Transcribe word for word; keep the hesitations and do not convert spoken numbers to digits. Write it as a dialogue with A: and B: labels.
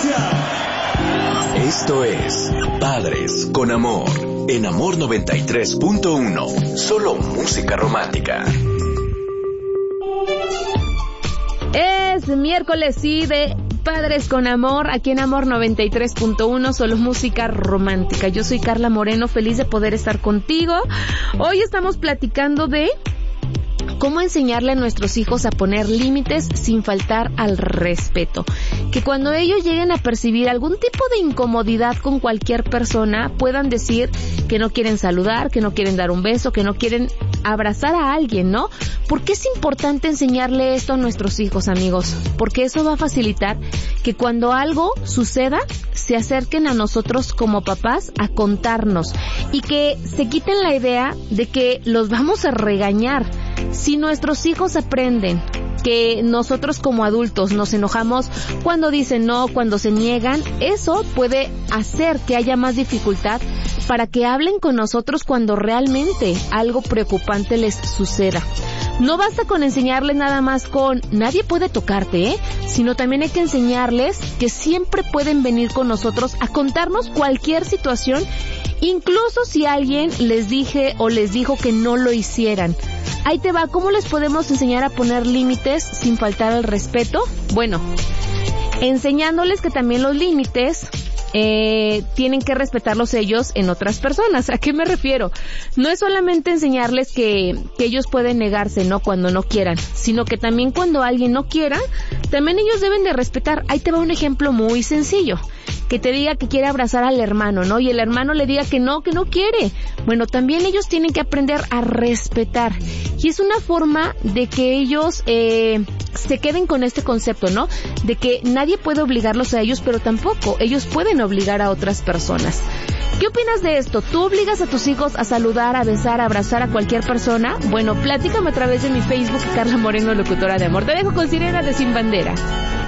A: Esto es Padres con Amor, en Amor noventa y tres punto uno, solo música romántica.
B: Es miércoles, sí, de Padres con Amor, aquí en Amor noventa y tres punto uno, solo música romántica. Yo soy Carla Moreno, feliz de poder estar contigo. Hoy estamos platicando de cómo enseñarle a nuestros hijos a poner límites sin faltar al respeto. Que cuando ellos lleguen a percibir algún tipo de incomodidad con cualquier persona, puedan decir que no quieren saludar, que no quieren dar un beso, que no quieren abrazar a alguien, ¿no? ¿Por qué es importante enseñarle esto a nuestros hijos, amigos? Porque eso va a facilitar que cuando algo suceda, se acerquen a nosotros como papás a contarnos y que se quiten la idea de que los vamos a regañar. Si nuestros hijos aprenden que nosotros como adultos nos enojamos cuando dicen no, cuando se niegan, eso puede hacer que haya más dificultad para que hablen con nosotros cuando realmente algo preocupante les suceda. No basta con enseñarles nada más con nadie puede tocarte, ¿eh? Sino también hay que enseñarles que siempre pueden venir con nosotros a contarnos cualquier situación, incluso si alguien les dije o les dijo que no lo hicieran. Ahí te va, ¿cómo les podemos enseñar a poner límites sin faltar al respeto? Bueno, enseñándoles que también los límites eh, tienen que respetarlos ellos en otras personas. ¿A qué me refiero? No es solamente enseñarles que, que ellos pueden negarse, ¿no? Cuando no quieran, sino que también cuando alguien no quiera, también ellos deben de respetar. Ahí te va un ejemplo muy sencillo. Que te diga que quiere abrazar al hermano, ¿no? Y el hermano le diga que no, que no quiere. Bueno, también ellos tienen que aprender a respetar. Y es una forma de que ellos eh, se queden con este concepto, ¿no? De que nadie puede obligarlos a ellos, pero tampoco ellos pueden obligar a otras personas. ¿Qué opinas de esto? ¿Tú obligas a tus hijos a saludar, a besar, a abrazar a cualquier persona? Bueno, platícame a través de mi Facebook, Carla Moreno, locutora de amor. Te dejo con Sirena de Sin Bandera.